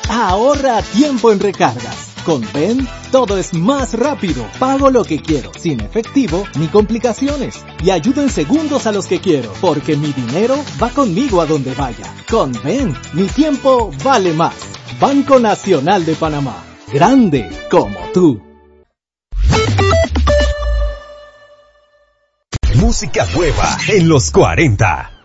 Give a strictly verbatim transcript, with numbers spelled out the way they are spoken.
Ahorra tiempo en recargas. Con Ven, todo es más rápido. Pago lo que quiero, sin efectivo ni complicaciones. Y ayudo en segundos a los que quiero, porque mi dinero va conmigo a donde vaya. Con Ven, mi tiempo vale más. Banco Nacional de Panamá. Grande como tú. Música nueva en los cuarenta.